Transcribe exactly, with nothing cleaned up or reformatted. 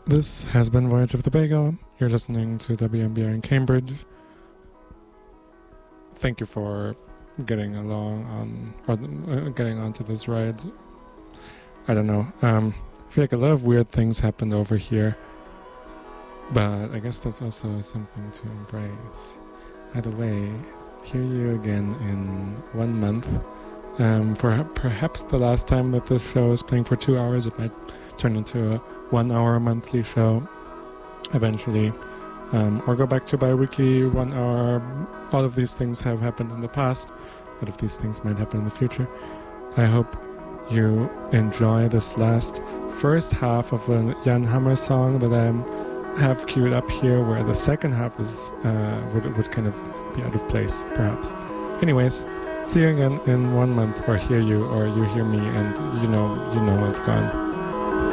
This has been Voyage of the Bagel. You're listening to W M B R in Cambridge. Thank you for getting along on, or uh, getting onto this ride. I don't know. Um, I feel like a lot of weird things happened over here, but I guess that's also something to embrace. Either way, hear you again in one month. Um, for perhaps the last time that this show is playing for two hours, it might turn into a one-hour monthly show eventually, um, or go back to bi-weekly one-hour. All of these things have happened in the past. A lot of these things might happen in the future. I hope you enjoy this last first half of a Jan Hammer song that I have queued up here, where the second half is uh, would would kind of be out of place, perhaps. Anyways, see you again in one month, or hear you, or you hear me, and you know you know it's gone.